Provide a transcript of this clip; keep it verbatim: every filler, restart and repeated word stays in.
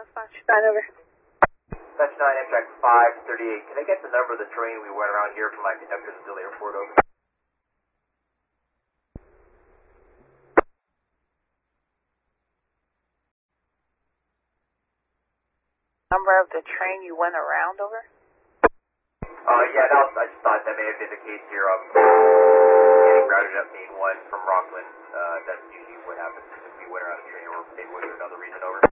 Dispatch nine over. Dispatch nine, Amtrak five thirty-eight. Can I get the number of the train we went around here from my conductor to the airport? Over. Number of the train you went around over? Uh, yeah, that was, I just thought that may have been the case here. Um, getting routed up main one from Rockland. Uh, that's usually what happens if we went around a train or maybe was there another reason over.